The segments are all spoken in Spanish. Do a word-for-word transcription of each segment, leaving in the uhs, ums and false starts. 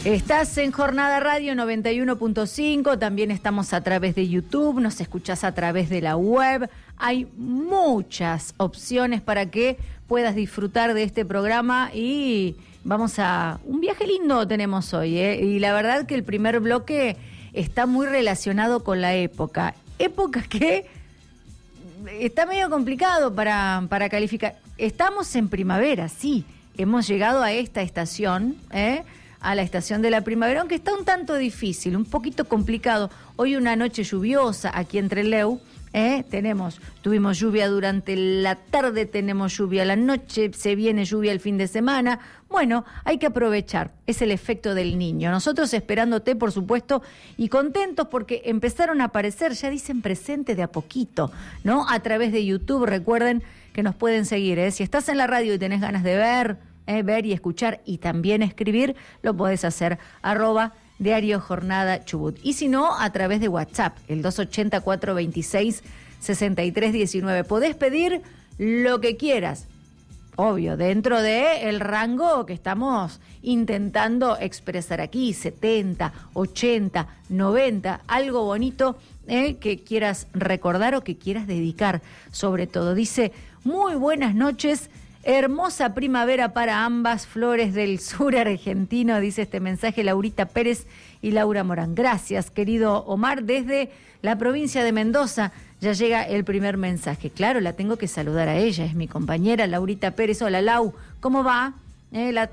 Estás en Jornada Radio noventa y uno punto cinco, también estamos a través de YouTube, nos escuchás a través de la web. Hay muchas opciones para que puedas disfrutar de este programa y vamos a... Un viaje lindo tenemos hoy, ¿eh? Y la verdad que el primer bloque está muy relacionado con la época. Época que está medio complicado para, para calificar. Estamos en primavera, sí, hemos llegado a esta estación, ¿eh? a la estación de la primavera, aunque está un tanto difícil, un poquito complicado. Hoy una noche lluviosa aquí en Trelew, ¿eh? tenemos, tuvimos lluvia durante la tarde, tenemos lluvia a la noche, se viene lluvia el fin de semana. Bueno, hay que aprovechar, es el efecto del niño. Nosotros esperándote, por supuesto, y contentos porque empezaron a aparecer, ya dicen presente de a poquito, ¿no? A través de YouTube, recuerden que nos pueden seguir, ¿eh? Si estás en la radio y tenés ganas de ver... Eh, ver y escuchar y también escribir, lo podés hacer arroba Diario Jornada Chubut. Y si no, a través de WhatsApp, el dos ochenta, cuatrocientos veintiséis, sesenta y tres diecinueve. Podés pedir lo que quieras, obvio, dentro de el rango que estamos intentando expresar aquí, setenta, ochenta, noventa, algo bonito eh, que quieras recordar o que quieras dedicar, sobre todo. Dice, muy buenas noches. Hermosa primavera para ambas, flores del sur argentino, dice este mensaje Laurita Pérez y Laura Morán. Gracias, querido Omar, desde la provincia de Mendoza ya llega el primer mensaje. Claro, la tengo que saludar a ella, es mi compañera Laurita Pérez. Hola, Lau, ¿cómo va? Eh, la...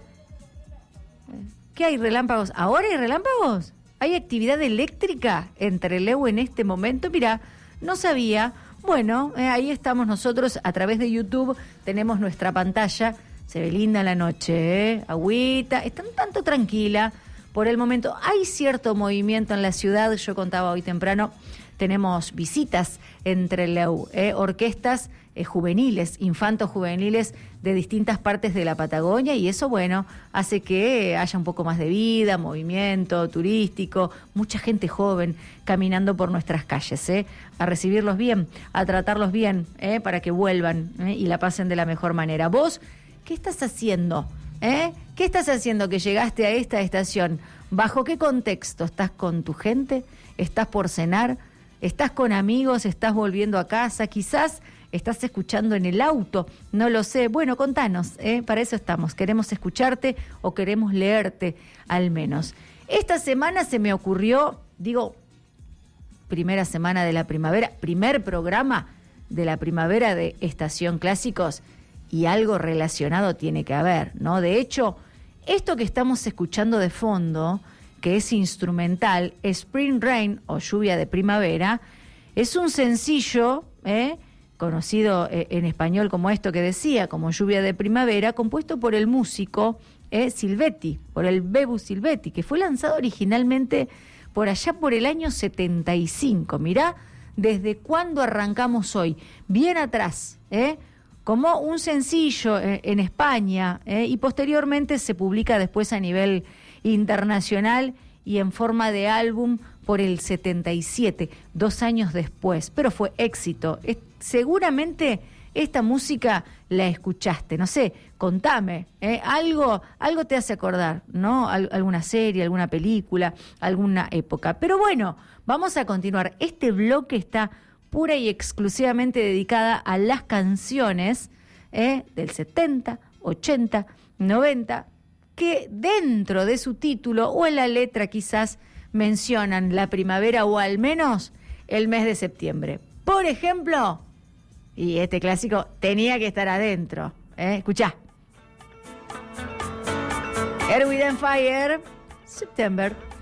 ¿Qué hay, relámpagos? ¿Ahora hay relámpagos? ¿Hay actividad eléctrica en Trelew en este momento? Mira, no sabía... Bueno, eh, ahí estamos nosotros a través de YouTube, tenemos nuestra pantalla, se ve linda la noche, ¿eh? Agüita, está un tanto tranquila por el momento. Hay cierto movimiento en la ciudad, yo contaba hoy temprano, tenemos visitas entre la, eh, orquestas eh, juveniles, infantos juveniles de distintas partes de la Patagonia y eso, bueno, hace que haya un poco más de vida, movimiento turístico, mucha gente joven caminando por nuestras calles, ¿eh? A recibirlos bien, a tratarlos bien, ¿eh? Para que vuelvan ¿eh? y la pasen de la mejor manera. ¿Vos qué estás haciendo? ¿Eh? ¿Qué estás haciendo que llegaste a esta estación? ¿Bajo qué contexto? ¿Estás con tu gente? ¿Estás por cenar? ¿Estás con amigos? ¿Estás volviendo a casa? Quizás estás escuchando en el auto, no lo sé. Bueno, contanos, ¿eh? Para eso estamos. Queremos escucharte o queremos leerte al menos. Esta semana se me ocurrió, digo, primera semana de la primavera, primer programa de la primavera de Estación Clásicos y algo relacionado tiene que haber, ¿no? De hecho, esto que estamos escuchando de fondo, que es instrumental, Spring Rain o Lluvia de Primavera, es un sencillo, ¿eh? conocido eh, en español como esto que decía, como Lluvia de Primavera, compuesto por el músico eh, Silvetti, por el Bebu Silvetti, que fue lanzado originalmente por allá por el año setenta y cinco. Mirá, desde cuándo arrancamos hoy, bien atrás, ¿eh? como un sencillo eh, en España, ¿eh? y posteriormente se publica después a nivel internacional y en forma de álbum por el setenta y siete, dos años después, pero fue éxito. Es, seguramente esta música la escuchaste, no sé, contame, ¿eh? algo, algo te hace acordar, ¿no? Al, alguna serie, alguna película, alguna época. Pero bueno, vamos a continuar. Este bloque está pura y exclusivamente dedicada a las canciones ¿eh? del setenta, ochenta, noventa, que dentro de su título o en la letra quizás mencionan la primavera o al menos el mes de septiembre. Por ejemplo, y este clásico tenía que estar adentro. ¿eh? Escuchá. Earth, Wind and Fire, September.